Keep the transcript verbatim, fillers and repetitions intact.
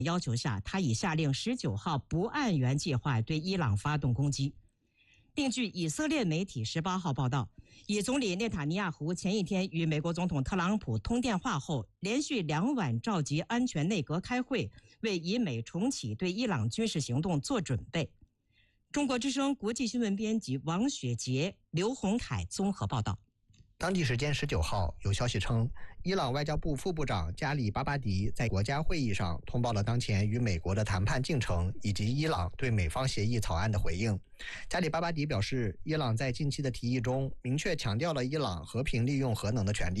要求下，他已下令十九号不按原计划对伊朗发动攻击。并据以色列媒体十八号报道，以总理内塔尼亚胡前一天与美国总统特朗普通电话后，连续两晚召集安全内阁开会，为以美重启对伊朗军事行动做准备。中国之声国际新闻编辑王雪杰、刘洪凯综合报道。 当地时间十九号，有消息称，伊朗外交部副部长加里巴巴迪在国家会议上通报了当前与美国的谈判进程以及伊朗对美方协议草案的回应。加里巴巴迪表示，伊朗在近期的提议中明确强调了伊朗和平利用核能的权利。